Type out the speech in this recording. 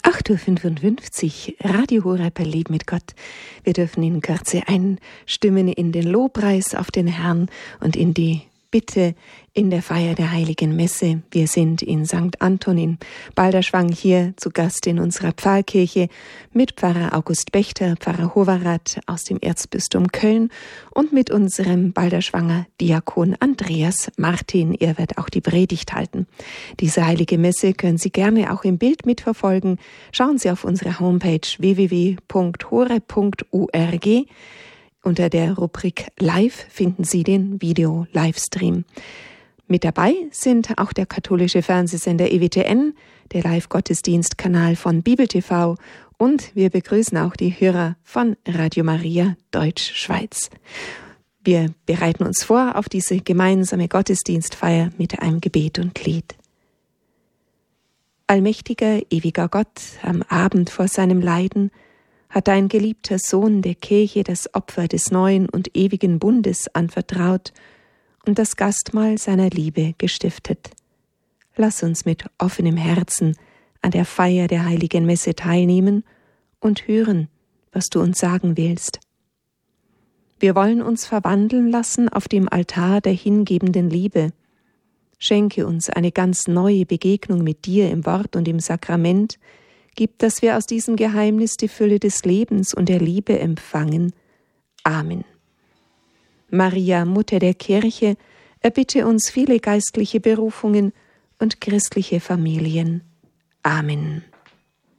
8:55 Uhr, Radio Horeb, Leben mit Gott. Wir dürfen in Kürze einstimmen in den Lobpreis auf den Herrn und in die Bitte in der Feier der Heiligen Messe. Wir sind in St. Anton in Balderschwang hier zu Gast in unserer Pfarrkirche mit Pfarrer August Bechter, Pfarrer Hoverath aus dem Erzbistum Köln und mit unserem Balderschwanger Diakon Andreas Martin. Er wird auch die Predigt halten. Diese Heilige Messe können Sie gerne auch im Bild mitverfolgen. Schauen Sie auf unsere Homepage www.horeb.org. Unter der Rubrik Live finden Sie den Video-Livestream. Mit dabei sind auch der katholische Fernsehsender EWTN, der Live-Gottesdienstkanal von Bibel TV und wir begrüßen auch die Hörer von Radio Maria Deutsch-Schweiz. Wir bereiten uns vor auf diese gemeinsame Gottesdienstfeier mit einem Gebet und Lied. Allmächtiger, ewiger Gott, am Abend vor seinem Leiden hat dein geliebter Sohn der Kirche das Opfer des neuen und ewigen Bundes anvertraut und das Gastmahl seiner Liebe gestiftet. Lass uns mit offenem Herzen an der Feier der Heiligen Messe teilnehmen und hören, was du uns sagen willst. Wir wollen uns verwandeln lassen auf dem Altar der hingebenden Liebe. Schenke uns eine ganz neue Begegnung mit dir im Wort und im Sakrament. Gib, dass wir aus diesem Geheimnis die Fülle des Lebens und der Liebe empfangen. Amen. Maria, Mutter der Kirche, erbitte uns viele geistliche Berufungen und christliche Familien. Amen.